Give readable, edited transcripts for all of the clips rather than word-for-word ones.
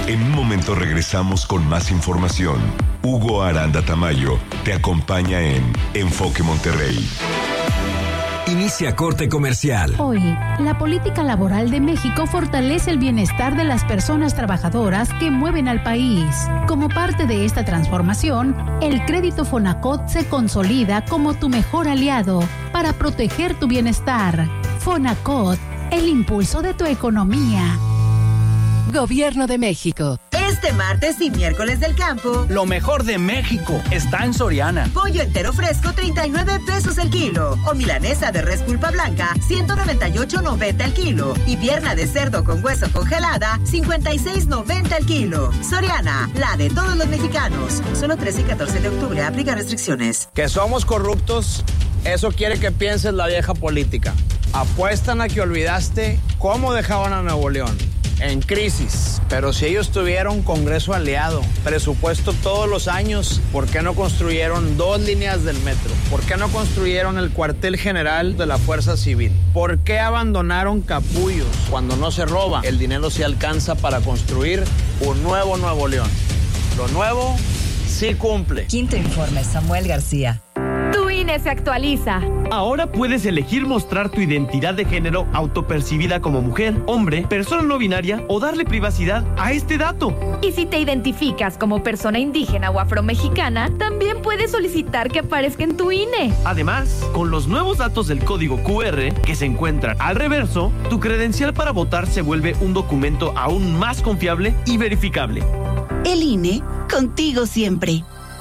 En un momento regresamos con más información. Hugo Aranda Tamayo te acompaña en Enfoque Monterrey. Inicia corte comercial. Hoy, la política laboral de México fortalece el bienestar de las personas trabajadoras que mueven al país. Como parte de esta transformación, el crédito Fonacot se consolida como tu mejor aliado para proteger tu bienestar. Fonacot, el impulso de tu economía. Gobierno de México. Este martes y miércoles del campo, lo mejor de México está en Soriana. Pollo entero fresco, 39 pesos el kilo. O milanesa de res pulpa blanca, 198.90 el kilo. Y pierna de cerdo con hueso congelada, 56.90 el kilo. Soriana, la de todos los mexicanos. Solo 13 y 14 de octubre, aplica restricciones. ¿Que somos corruptos? Eso quiere que pienses la vieja política. Apuestan a que olvidaste cómo dejaban a Nuevo León. En crisis, pero si ellos tuvieron Congreso aliado, presupuesto todos los años, ¿por qué no construyeron 2 líneas del metro? ¿Por qué no construyeron el cuartel general de la Fuerza Civil? ¿Por qué abandonaron capullos? Cuando no se roba, el dinero se alcanza para construir un nuevo Nuevo León. Lo nuevo sí cumple. Quinto informe, Samuel García. Tu INE se actualiza. Ahora puedes elegir mostrar tu identidad de género autopercibida como mujer, hombre, persona no binaria o darle privacidad a este dato. Y si te identificas como persona indígena o afromexicana, también puedes solicitar que aparezca en tu INE. Además, con los nuevos datos del código QR que se encuentran al reverso, tu credencial para votar se vuelve un documento aún más confiable y verificable. El INE, contigo siempre.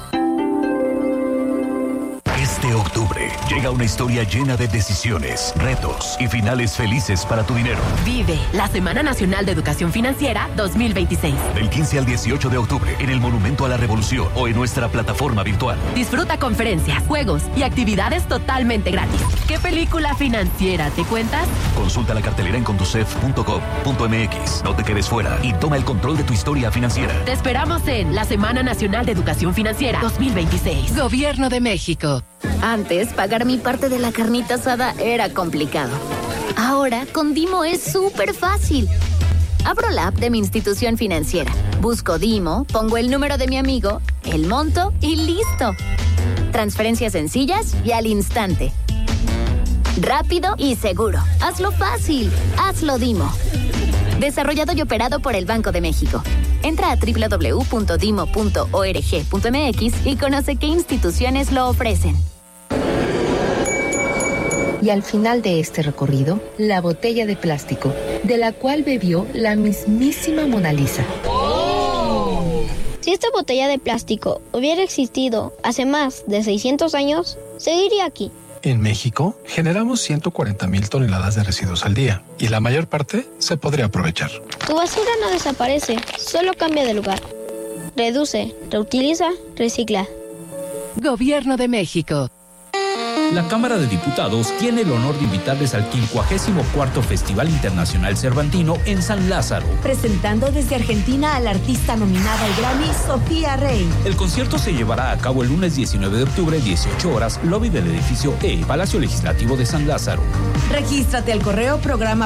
Este octubre llega una historia llena de decisiones, retos y finales felices para tu dinero. Vive la Semana Nacional de Educación Financiera 2026. Del 15 al 18 de octubre en el Monumento a la Revolución o en nuestra plataforma virtual. Disfruta conferencias, juegos y actividades totalmente gratis. ¿Qué película financiera te cuentas? Consulta la cartelera en conducef.gov.mx. No te quedes fuera y toma el control de tu historia financiera. Te esperamos en la Semana Nacional de Educación Financiera 2026. Gobierno de México. Antes, pagar mi parte de la carnita asada era complicado. Ahora, con Dimo es súper fácil. Abro la app de mi institución financiera, busco Dimo, pongo el número de mi amigo, el monto y listo. Transferencias sencillas y al instante. Rápido y seguro. Hazlo fácil. Hazlo Dimo. Desarrollado y operado por el Banco de México. Entra a www.dimo.org.mx y conoce qué instituciones lo ofrecen. Y al final de este recorrido, la botella de plástico, de la cual bebió la mismísima Mona Lisa. ¡Oh! Si esta botella de plástico hubiera existido hace más de 600 años, seguiría aquí. En México, generamos 140,000 toneladas de residuos al día y la mayor parte se podría aprovechar. Tu basura no desaparece, solo cambia de lugar. Reduce, reutiliza, recicla. Gobierno de México. La Cámara de Diputados tiene el honor de invitarles al 54º Festival Internacional Cervantino en San Lázaro. Presentando desde Argentina a la artista nominada al Grammy, Sofía Rey. El concierto se llevará a cabo el lunes 19 de octubre, 18 horas, lobby del edificio E, Palacio Legislativo de San Lázaro. Regístrate al correo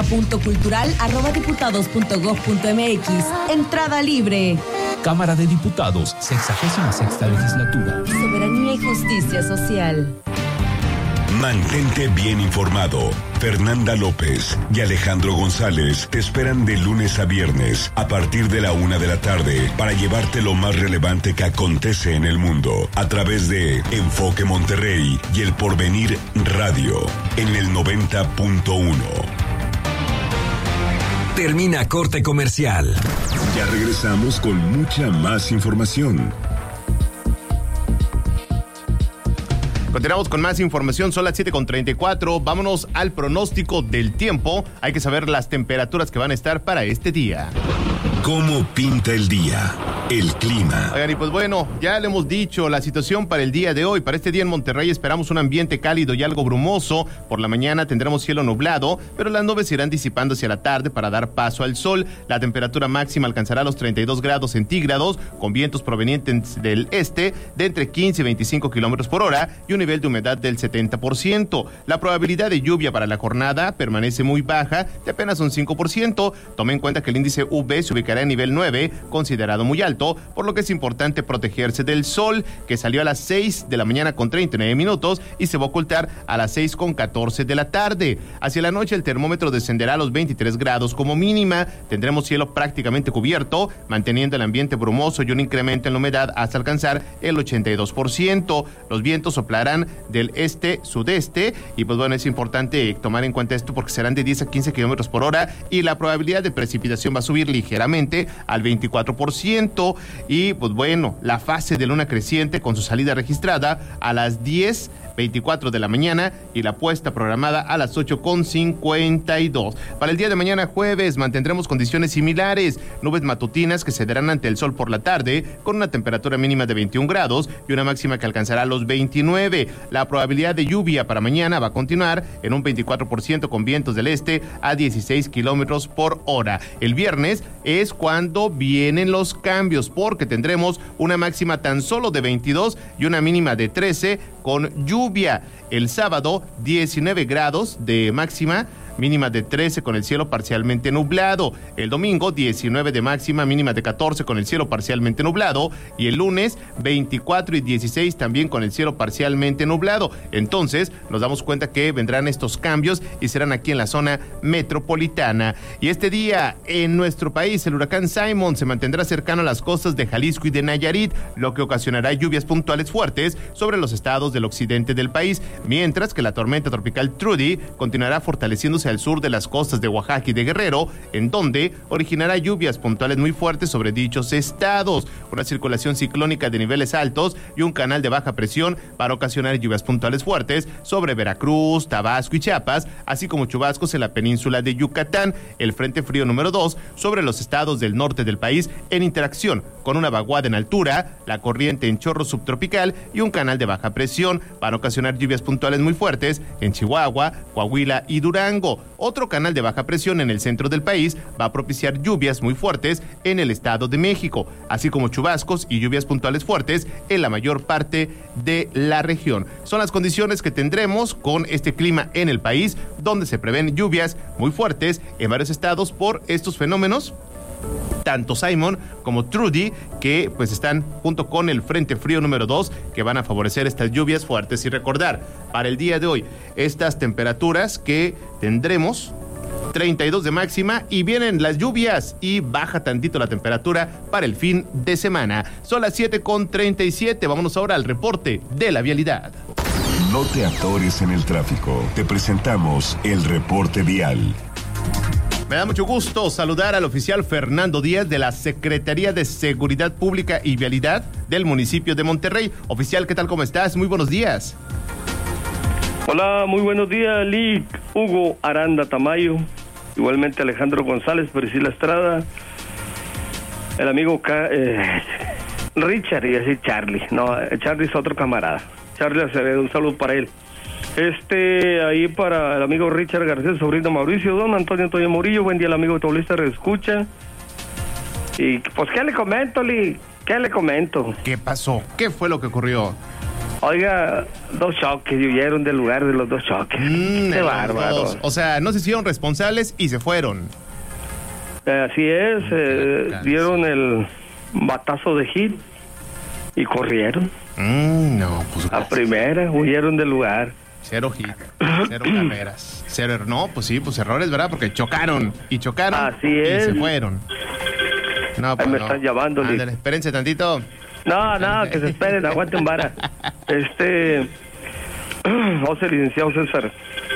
programa.cultural@diputados.gov.mx. Entrada libre. Cámara de Diputados, 66ª Legislatura. Soberanía y justicia social. Mantente bien informado. Fernanda López y Alejandro González te esperan de lunes a viernes a partir de la 1 de la tarde para llevarte lo más relevante que acontece en el mundo a través de Enfoque Monterrey y El Porvenir Radio en el 90.1. Termina corte comercial. Ya regresamos con mucha más información. Continuamos con más información, son las 7:34. Vámonos al pronóstico del tiempo. Hay que saber las temperaturas que van a estar para este día. ¿Cómo pinta el día? El clima. Oigan, y pues bueno, ya le hemos dicho la situación para el día de hoy. Para este día en Monterrey esperamos un ambiente cálido y algo brumoso. Por la mañana tendremos cielo nublado, pero las nubes se irán disipando hacia la tarde para dar paso al sol. La temperatura máxima alcanzará los 32 grados centígrados, con vientos provenientes del este de entre 15 y 25 kilómetros por hora y un nivel de humedad del 70%. La probabilidad de lluvia para la jornada permanece muy baja, de apenas un 5%. Tome en cuenta que el índice UV se ubicará en nivel 9, considerado muy alto, por lo que es importante protegerse del sol, que salió a las 6 de la mañana con 39 minutos y se va a ocultar a las 6 con 14 de la tarde. Hacia la noche el termómetro descenderá a los 23 grados como mínima. Tendremos cielo prácticamente cubierto, manteniendo el ambiente brumoso y un incremento en la humedad hasta alcanzar el 82%. Los vientos soplarán del este-sudeste y pues bueno, es importante tomar en cuenta esto porque serán de 10 a 15 kilómetros por hora y la probabilidad de precipitación va a subir ligeramente al 24%. Y pues bueno, la fase de luna creciente con su salida registrada a las 10:24 de la mañana y la puesta programada a las 8:52. Para el día de mañana jueves mantendremos condiciones similares, nubes matutinas que cederán ante el sol por la tarde con una temperatura mínima de 21 grados y una máxima que alcanzará los 29. La probabilidad de lluvia para mañana va a continuar en un 24% con vientos del este a 16 kilómetros por hora. El viernes es cuando vienen los cambios porque tendremos una máxima tan solo de 22 y una mínima de 13 con lluvia. El sábado 19 grados de máxima, mínima de 13 con el cielo parcialmente nublado. El domingo 19 de máxima, mínima de 14 con el cielo parcialmente nublado. Y el lunes 24 y 16 también con el cielo parcialmente nublado. Entonces nos damos cuenta que vendrán estos cambios y serán aquí en la zona metropolitana. Y este día en nuestro país el huracán Simon se mantendrá cercano a las costas de Jalisco y de Nayarit, lo que ocasionará lluvias puntuales fuertes sobre los estados del occidente del país, mientras que la tormenta tropical Trudy continuará fortaleciéndose al sur de las costas de Oaxaca y de Guerrero, en donde originará lluvias puntuales muy fuertes sobre dichos estados. Una circulación ciclónica de niveles altos y un canal de baja presión para ocasionar lluvias puntuales fuertes sobre Veracruz, Tabasco y Chiapas, así como chubascos en la península de Yucatán. El frente frío número 2 sobre los estados del norte del país en interacción con una vaguada en altura, la corriente en chorro subtropical y un canal de baja presión para ocasionar lluvias puntuales muy fuertes en Chihuahua, Coahuila y Durango. Otro canal de baja presión en el centro del país va a propiciar lluvias muy fuertes en el Estado de México, así como chubascos y lluvias puntuales fuertes en la mayor parte de la región. Son las condiciones que tendremos con este clima en el país, donde se prevén lluvias muy fuertes en varios estados por estos fenómenos, tanto Simon como Trudy, que pues están junto con el frente frío número 2 que van a favorecer estas lluvias fuertes. Y recordar, para el día de hoy, estas temperaturas que tendremos 32 de máxima y vienen las lluvias y baja tantito la temperatura para el fin de semana. Son las 7:37, vámonos ahora al reporte de la vialidad. No te atores en el tráfico, te presentamos el reporte vial. Me da mucho gusto saludar al oficial Fernando Díaz de la Secretaría de Seguridad Pública y Vialidad del municipio de Monterrey. Oficial, ¿qué tal? ¿Cómo estás? Muy buenos días. Hola, muy buenos días, Lick, Hugo Aranda Tamayo, igualmente Alejandro González, Priscila Estrada, el amigo Richard y así Charlie. No, Charlie es otro camarada. Charlie Acevedo, un saludo para él. Ahí para el amigo Richard García, sobrino Mauricio, don Antonio Murillo, buen día el amigo Taulista Reescucha. Y pues, ¿qué le comento, Lee? ¿Qué le comento? ¿Qué pasó? ¿Qué fue lo que ocurrió? Oiga, 2 choques, huyeron del lugar de los 2 choques. Qué bárbaro. O sea, no se hicieron responsables y se fueron. Así es, dieron el batazo de hit y corrieron. No, pues a primera, huyeron del lugar. 0 hit, 0 carreras, 0 no, pues sí, pues errores, ¿verdad? Porque chocaron y Así es. se fueron. No, pues ahí me están llamando. Ándale, espérense tantito. No, que se esperen, aguanten vara. José, licenciado César.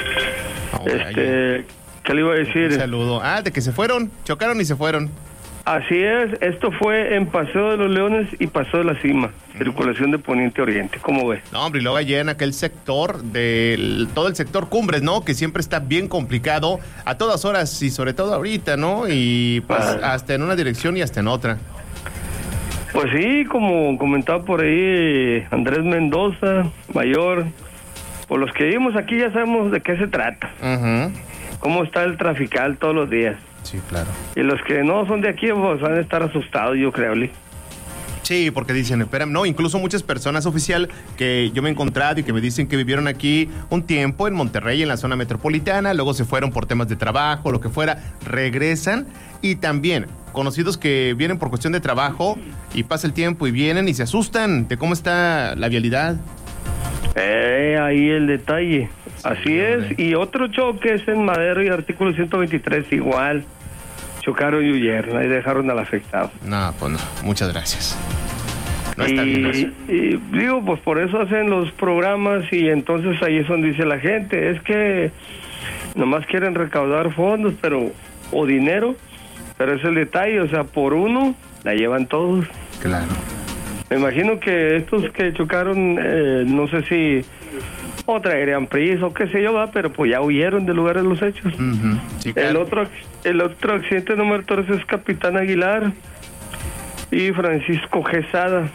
¿Qué le iba a decir? Un saludo. De que se fueron, chocaron y se fueron. Así es, esto fue en Paseo de los Leones y Paseo de la Cima, circulación de Poniente Oriente, ¿cómo ves? No, hombre, y luego allá en aquel sector, todo el sector Cumbres, ¿no? Que siempre está bien complicado a todas horas y sobre todo ahorita, ¿no? Y pues hasta en una dirección y hasta en otra. Pues sí, como comentaba por ahí Andrés Mendoza, Mayor, por los que vivimos aquí ya sabemos de qué se trata. Cómo está el trafical todos los días. Sí, claro. Y los que no son de aquí pues van a estar asustados, yo creo, Lee. Sí, porque dicen, espera, no, incluso muchas personas, oficial, que yo me he encontrado y que me dicen que vivieron aquí un tiempo en Monterrey, en la zona metropolitana, luego se fueron por temas de trabajo, lo que fuera, regresan, y también conocidos que vienen por cuestión de trabajo y pasa el tiempo y vienen y se asustan de cómo está la vialidad. Ahí el detalle. Sí, así es. Y otro choque es en Madero y artículo 123 igual. Chocaron y huyeron, ahí dejaron al afectado. No, pues no, muchas gracias. No está bien eso. Y digo, pues por eso hacen los programas y entonces ahí es donde dice la gente, es que nomás quieren recaudar fondos, o dinero, pero es el detalle, o sea, por uno la llevan todos. Claro. Me imagino que estos que chocaron, no sé si o traerían prisa o qué sé yo, pero pues ya huyeron del lugar de los hechos. Sí, claro. El otro accidente número 3 es Capitán Aguilar y Francisco Quesada.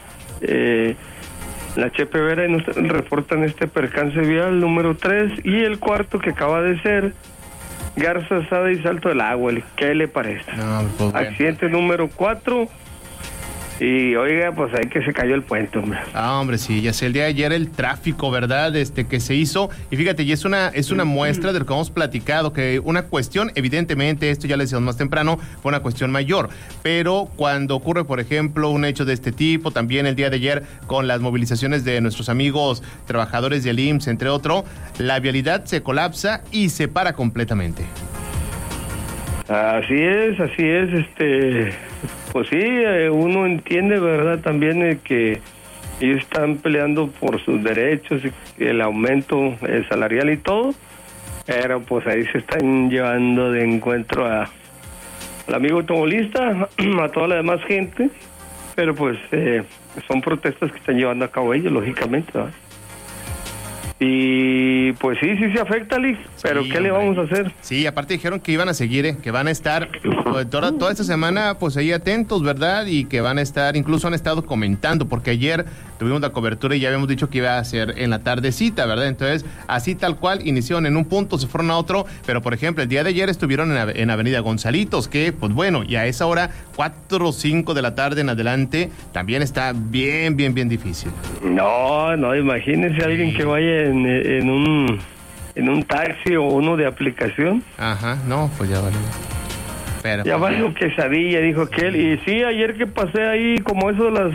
La Chepe Vera nos reportan este percance vial número 3 y el cuarto que acaba de ser Garza Asada y Salto del Agua. ¿Qué le parece? No, pues accidente número 4. Y oiga, pues ahí que se cayó el puente, hombre. Hombre, sí, ya sé, el día de ayer el tráfico, ¿verdad? Que se hizo, y fíjate, y es una muestra de lo que hemos platicado, que una cuestión, evidentemente, esto ya lo decíamos más temprano, fue una cuestión mayor, pero cuando ocurre, por ejemplo, un hecho de este tipo, también el día de ayer, con las movilizaciones de nuestros amigos trabajadores del IMSS, entre otros, la vialidad se colapsa y se para completamente. Así es, pues sí, uno entiende, ¿verdad? También que ellos están peleando por sus derechos, el aumento salarial y todo, pero pues ahí se están llevando de encuentro al amigo automovilista, a toda la demás gente, pero pues son protestas que están llevando a cabo ellos, lógicamente, ¿verdad? Y pues sí se afecta, Liz, pero sí, ¿qué le vamos a hacer? Sí, aparte dijeron que iban a seguir, que van a estar pues, toda esta semana pues ahí atentos, ¿verdad? Y que van a estar, incluso han estado comentando, porque ayer tuvimos la cobertura y ya habíamos dicho que iba a ser en la tardecita, ¿verdad? Entonces, así tal cual, iniciaron en un punto, se fueron a otro, pero por ejemplo, el día de ayer estuvieron en Avenida Gonzalitos, que pues bueno, y a esa hora, 4 o 5 de la tarde en adelante, también está bien difícil. No, imagínense alguien que vaya en un taxi o uno de aplicación. Ajá, no, pues ya valió. Pero, ya valió quesadilla, dijo aquel. Y sí, ayer que pasé ahí como eso de las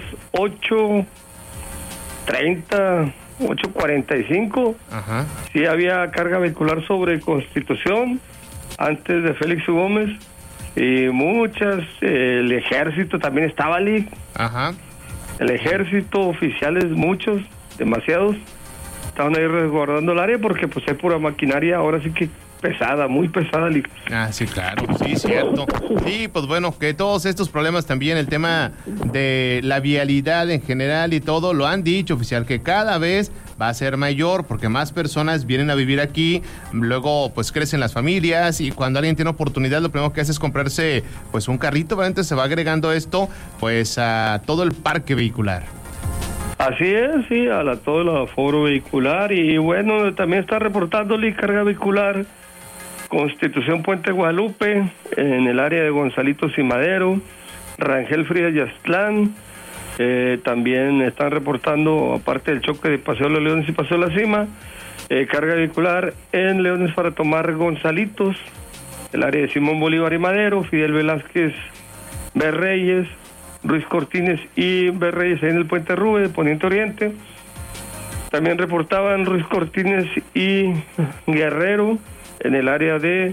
8:30, 8:45, ajá, sí había carga vehicular sobre Constitución, antes de Félix Gómez, y muchas, el ejército también estaba allí. Ajá. El ejército, oficiales, muchos, demasiados, estaban ahí resguardando el área porque pues hay pura maquinaria, ahora sí que pesada, muy pesada. Ah, sí, claro, sí, cierto. Sí, pues bueno, que todos estos problemas también, el tema de la vialidad en general y todo, lo han dicho, oficial, que cada vez va a ser mayor porque más personas vienen a vivir aquí, luego pues crecen las familias y cuando alguien tiene oportunidad lo primero que hace es comprarse pues un carrito, ¿verdad? Entonces se va agregando esto pues a todo el parque vehicular. Así es, sí, todo el aforo vehicular y bueno, también está reportándole carga vehicular Constitución Puente Guadalupe, en el área de Gonzalitos y Madero, Rangel Frías y Aztlán. También están reportando, aparte del choque de Paseo de los Leones y Paseo de la Cima, carga vehicular en Leones para tomar Gonzalitos, el área de Simón Bolívar y Madero, Fidel Velázquez, Berreyes, Ruiz Cortines y Berreyes en el Puente Rube de Poniente Oriente. También reportaban Ruiz Cortines y Guerrero en el área de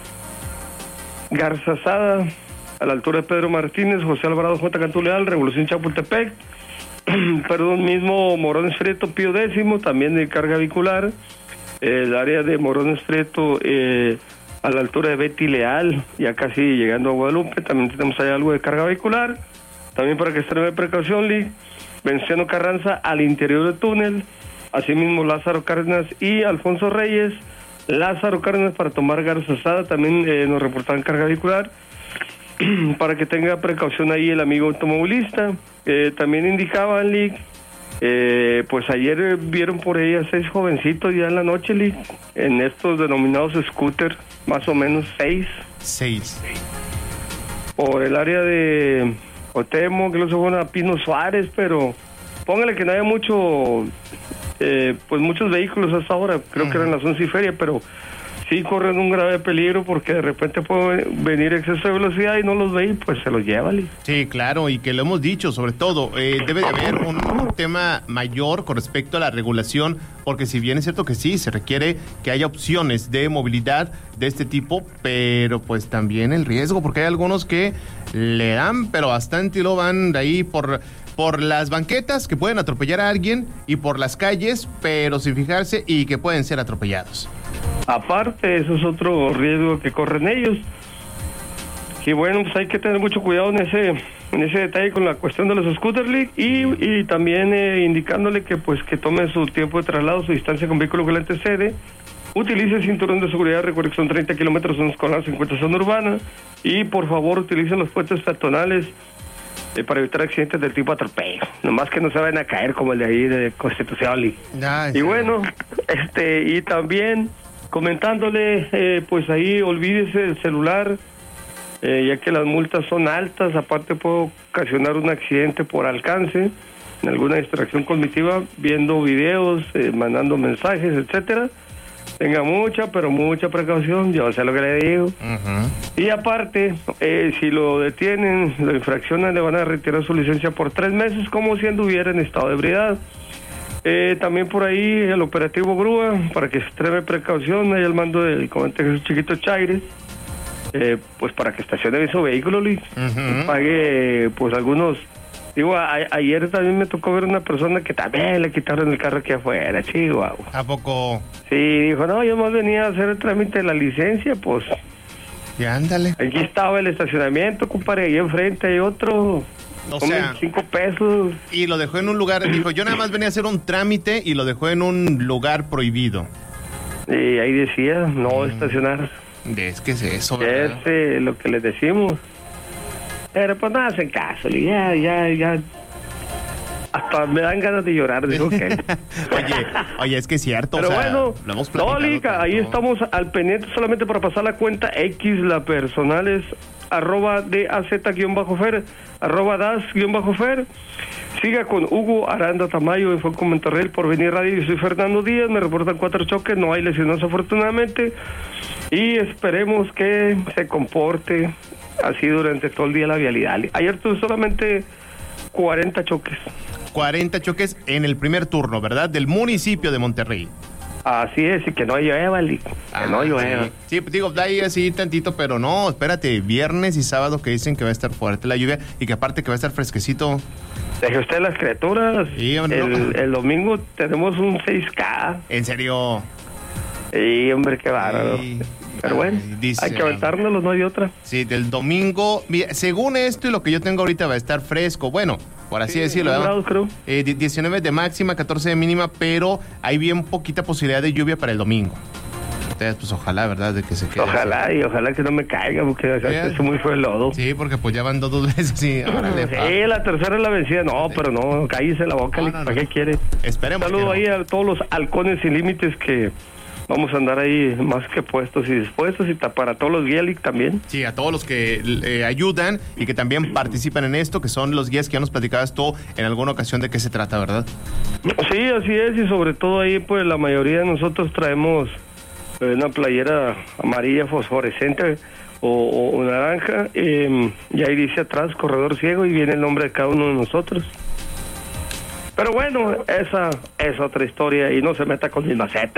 Garza Asada, a la altura de Pedro Martínez, José Alvarado, J. Cantú Leal, Revolución Chapultepec, mismo Morones Prieto, Pío X, también de carga vehicular, el área de Morones Prieto a la altura de Betty Leal, ya casi llegando a Guadalupe, también tenemos ahí algo de carga vehicular, también para que extreme precaución, Venciano Carranza al interior del túnel, asimismo Lázaro Cárdenas y Alfonso Reyes, Lázaro Cárdenas para tomar Garza Asada, también nos reportaban carga vehicular, para que tenga precaución ahí el amigo automovilista. También indicaban, Lick, pues ayer vieron por ahí a 6 jovencitos ya en la noche, Lick, en estos denominados scooter, más o menos 6. Por el área de Otemo, que los fueron a Pino Suárez, pero póngale que no haya mucho, pues muchos vehículos hasta ahora, creo que eran las 11 y feria, pero sí corren un grave peligro porque de repente puede venir exceso de velocidad y no los ve y pues se los lleva. Sí, claro, y que lo hemos dicho, sobre todo, debe de haber un tema mayor con respecto a la regulación, porque si bien es cierto que sí, se requiere que haya opciones de movilidad de este tipo, pero pues también el riesgo, porque hay algunos que le dan, pero bastante y lo van de ahí por las banquetas que pueden atropellar a alguien y por las calles, pero sin fijarse y que pueden ser atropellados. Aparte, eso es otro riesgo que corren ellos. Y bueno, pues hay que tener mucho cuidado en ese detalle con la cuestión de los scooters, y también indicándole que pues que tome su tiempo de traslado, su distancia con vehículo que le antecede, utilice el cinturón de seguridad, recuerde que son 30 kilómetros en escolar, 50 zona urbana, y por favor utilicen los puentes peatonales para evitar accidentes del tipo atropello, nomás que no se vayan a caer como el de ahí de Constitución. Y bueno, y también comentándole, pues ahí olvídese el celular, ya que las multas son altas, aparte puede ocasionar un accidente por alcance, en alguna distracción cognitiva, viendo videos, mandando mensajes, etcétera. Tenga mucha, pero mucha precaución, yo sé lo que le digo. Y aparte, si lo detienen, lo infraccionan, le van a retirar su licencia por 3 meses, como si anduviera en estado de ebriedad. También por ahí el operativo Grúa, para que extreme precaución, ahí al mando del comandante Jesús Chiquito Chaires, pues para que estacione bien su vehículo, Luis, pague pues algunos. Digo, ayer también me tocó ver una persona que también le quitaron el carro aquí afuera, Chihuahua. ¿A poco? Sí, dijo, no, yo más venía a hacer el trámite de la licencia, pues. Ya, ándale. Aquí estaba el estacionamiento, compadre, ahí enfrente hay otro. O sea, 25 pesos. Y lo dejó en un lugar, dijo, yo nada más venía a hacer un trámite y lo dejó en un lugar prohibido. Y ahí decía, no estacionar. Es que es eso, ¿verdad? Es lo que les decimos. Pero pues no hacen caso, ya. Hasta me dan ganas de llorar, digo que. Oye, es que es cierto. Pero o sea, bueno, lo hemos platicado, no, Lica, ahí estamos al pendiente solamente para pasar la cuenta X, la personal es @DAZ_Fer, @DAZ_Fer. Siga con Hugo Aranda Tamayo en Foco Monterrey, por venir radio. Yo soy Fernando Díaz, me reportan 4 choques, no hay lesionados afortunadamente. Y esperemos que se comporte así durante todo el día la vialidad. Ayer tuve solamente 40 choques. 40 choques en el primer turno, ¿verdad? Del municipio de Monterrey. Así es, y que no llueva, que no llueva. Sí, digo, da ahí así tantito, pero no, espérate, viernes y sábado que dicen que va a estar fuerte la lluvia y que aparte que va a estar fresquecito. Deje usted las criaturas. Sí, el domingo tenemos un 6K. ¿En serio? Sí, hombre, qué bárbaro. Sí. Pero bueno, hay que aventárnoslo, no hay otra. Sí, del domingo, según esto y lo que yo tengo ahorita va a estar fresco, bueno, por así decirlo. 19 de máxima, 14 de mínima, pero hay bien poquita posibilidad de lluvia para el domingo. Entonces, pues ojalá, ¿verdad? De que se quede. Ojalá, y ojalá que no me caiga, porque es muy feo el lodo. Sí, porque pues ya van 2 veces, sí. Sí, la tercera es la vencida. No, pero no, cállese la boca, ¿para qué quiere? Esperemos. Saludo ahí a todos los halcones sin límites que vamos a andar ahí más que puestos y dispuestos, y para todos los guías también. Sí, a todos los que ayudan y que también participan en esto, que son los guías que ya nos platicabas tú en alguna ocasión de qué se trata, ¿verdad? Sí, así es, y sobre todo ahí pues la mayoría de nosotros traemos una playera amarilla fosforescente o naranja, y ahí dice atrás corredor ciego y viene el nombre de cada uno de nosotros. Pero bueno, esa es otra historia y no se meta con mi maceta,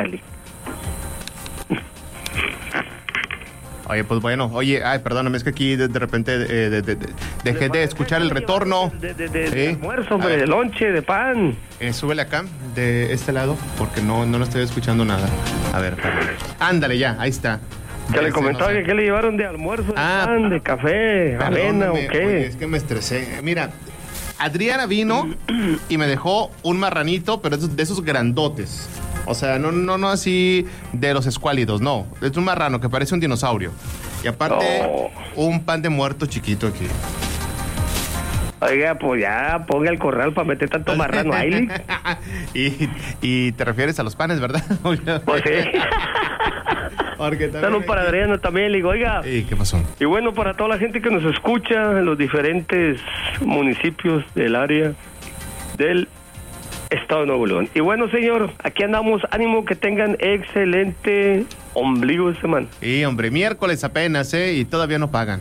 Oye, pues bueno, perdóname, es que aquí de repente dejé de escuchar el retorno. De almuerzo, hombre, de lonche, de pan. Súbele acá, de este lado, porque no estoy escuchando nada. A ver, ándale ya, ahí está. Que le comentaba que qué le llevaron de almuerzo, de pan, de café, avena o qué. Oye, es que me estresé. Mira, Adriana vino y me dejó un marranito, pero de esos grandotes. O sea, no así de los escuálidos, no. Es un marrano que parece un dinosaurio. Y aparte, un pan de muerto chiquito aquí. Oiga, pues ya ponga el corral para meter tanto marrano ahí. y te refieres a los panes, ¿verdad? Pues sí. Salud para Adriana también, le digo, oiga. ¿Qué pasó? Y bueno, para toda la gente que nos escucha en los diferentes municipios del área del Estado de Nuevo León. Y bueno, señor, aquí andamos, ánimo, que tengan excelente ombligo de semana. Sí, hombre, miércoles apenas, y todavía no pagan.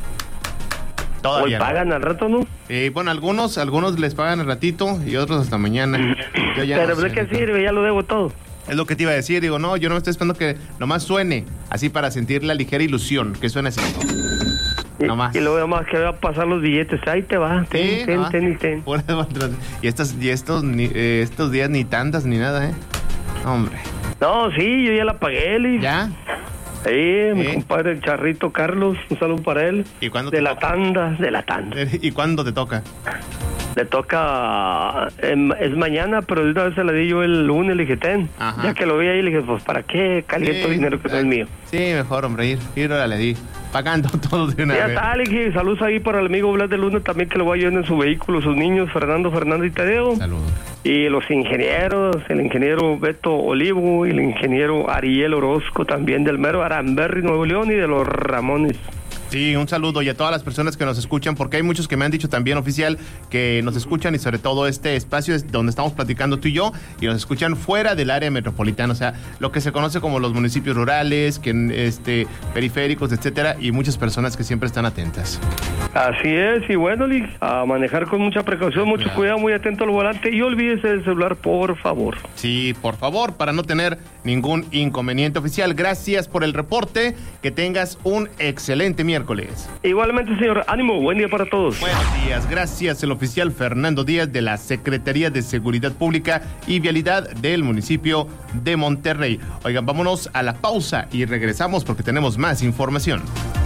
Hoy pagan al rato, ¿no? Bueno, algunos les pagan al ratito y otros hasta mañana. Pero ¿de qué sirve? Ya lo debo todo. Es lo que te iba a decir, digo, no, yo no me estoy esperando que nomás suene, así para sentir la ligera ilusión, que suene así. Nomás. Y luego más que va a pasar los billetes, ahí te va, ten. Y estos días ni tantas ni nada, hombre. No, sí, yo ya la pagué, Liz. ¿Ya? Sí, mi compadre el Charrito Carlos, un saludo para él. ¿Y cuándo de la tanda. ¿Y cuándo te toca? Le toca, es mañana, pero de una vez se la di yo el lunes, le dije, ten. Ajá. Ya que lo vi ahí, le dije, pues, ¿para qué caliento dinero que no es mío? Sí, mejor, hombre, ir ahora le di, pagando todo de una vez. Ya está, le dije, saludos ahí para el amigo Blas de Luna también, que lo va a llevar en su vehículo, sus niños, Fernando y Tadeo. Saludos. Y los ingenieros, el ingeniero Beto Olivo y el ingeniero Ariel Orozco, también del mero Aramberri, Nuevo León, y de los Ramones. Sí, un saludo y a todas las personas que nos escuchan, porque hay muchos que me han dicho también, oficial, que nos escuchan, y sobre todo este espacio es donde estamos platicando tú y yo, y nos escuchan fuera del área metropolitana, o sea, lo que se conoce como los municipios rurales, periféricos, etcétera, y muchas personas que siempre están atentas. Así es, y bueno, a manejar con mucha precaución, mucho cuidado, muy atento al volante, y olvídese del celular, por favor. Sí, por favor, para no tener ningún inconveniente, oficial. Gracias por el reporte, que tengas un excelente miércoles. Igualmente, señor, ánimo, buen día para todos. Buenos días, gracias. El oficial Fernando Díaz de la Secretaría de Seguridad Pública y Vialidad del municipio de Monterrey. Oigan, vámonos a la pausa y regresamos porque tenemos más información.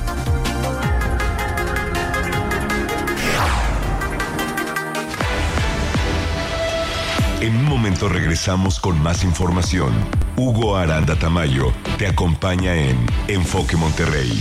En un momento regresamos con más información. Hugo Aranda Tamayo te acompaña en Enfoque Monterrey.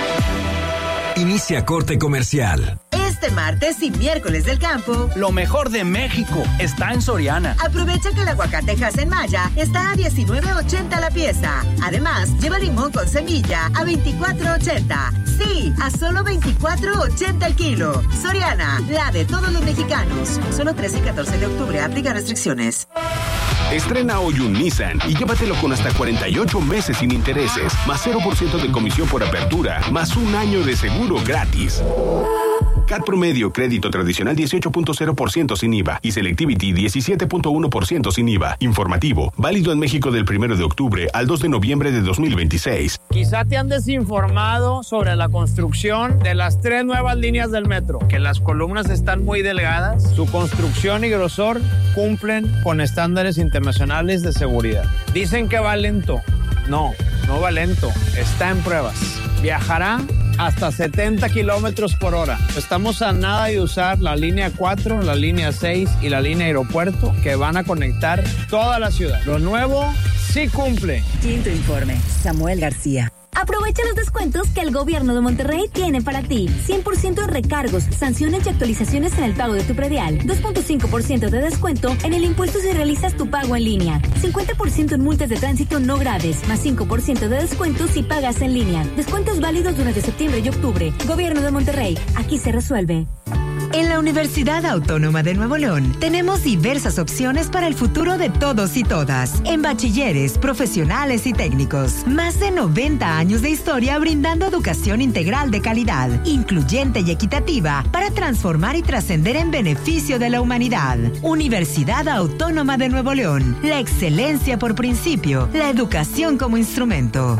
Inicia corte comercial. Este martes y miércoles del campo, lo mejor de México está en Soriana. Aprovecha que el aguacate en Maya está a $19.80 la pieza. Además, lleva limón con semilla a $24.80. Sí, a solo $24.80 el kilo. Soriana, la de todos los mexicanos. Solo 13 y 14 de octubre, aplica restricciones. Estrena hoy un Nissan y llévatelo con hasta 48 meses sin intereses, más 0% de comisión por apertura, más un año de seguro gratis. CAT promedio, crédito tradicional 18.0% sin IVA y Selectivity 17.1% sin IVA. Informativo, válido en México del 1 de octubre al 2 de noviembre de 2026. Quizá te han desinformado sobre la construcción de las 3 nuevas líneas del metro, que las columnas están muy delgadas, su construcción y grosor cumplen con estándares internacionales de seguridad. Dicen que va lento. No va lento, está en pruebas. Viajará hasta 70 kilómetros por hora. Estamos a nada de usar la línea 4, la línea 6 y la línea aeropuerto, que van a conectar toda la ciudad. Lo nuevo sí cumple. Quinto informe, Samuel García. Aprovecha los descuentos que el gobierno de Monterrey tiene para ti. 100% en recargos, sanciones y actualizaciones en el pago de tu predial. 2.5% de descuento en el impuesto si realizas tu pago en línea. 50% en multas de tránsito no graves, más 5% de descuento si pagas en línea. Descuentos válidos durante septiembre y octubre. Gobierno de Monterrey, aquí se resuelve. En la Universidad Autónoma de Nuevo León tenemos diversas opciones para el futuro de todos y todas, en bachilleres, profesionales y técnicos. Más de 90 años de historia brindando educación integral de calidad, incluyente y equitativa para transformar y trascender en beneficio de la humanidad. Universidad Autónoma de Nuevo León, la excelencia por principio, la educación como instrumento.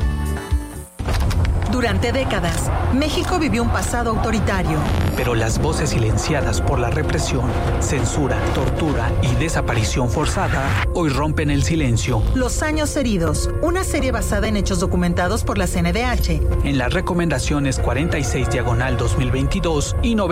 Durante décadas, México vivió un pasado autoritario. Pero las voces silenciadas por la represión, censura, tortura y desaparición forzada hoy rompen el silencio. Los años heridos, una serie basada en hechos documentados por la CNDH. En las recomendaciones 46/2022 y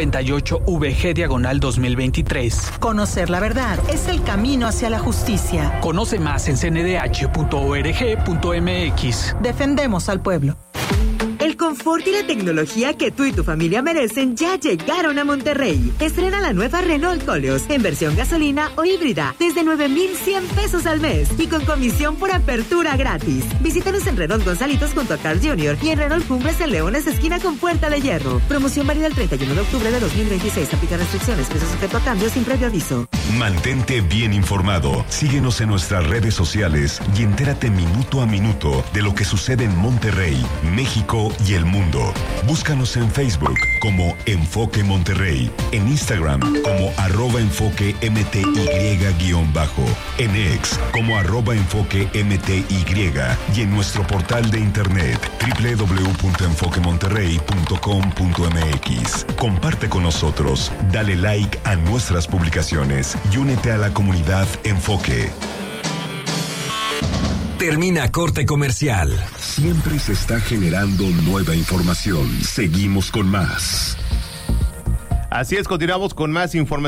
98VG/2023. Conocer la verdad es el camino hacia la justicia. Conoce más en cndh.org.mx. Defendemos al pueblo. El confort y la tecnología que tú y tu familia merecen ya llegaron a Monterrey. Estrena la nueva Renault Koleos en versión gasolina o híbrida desde 9,100 pesos al mes y con comisión por apertura gratis. Visítanos en Renault Gonzalitos junto a Carl Jr. y en Renault Cumbres en Leones, esquina con Puerta de Hierro. Promoción válida el 31 de octubre de 2026. Aplica restricciones. Precio sujeto a cambio sin previo aviso. Mantente bien informado. Síguenos en nuestras redes sociales y entérate minuto a minuto de lo que sucede en Monterrey, México y el mundo. Búscanos en Facebook como Enfoque Monterrey, en Instagram como @enfoquemty_, en X como @enfoquemty y en nuestro portal de internet www.enfoquemonterrey.com.mx. Comparte con nosotros, dale like a nuestras publicaciones y únete a la comunidad Enfoque. Termina Corte Comercial. Siempre se está generando nueva información. Seguimos con más. Así es, continuamos con más información.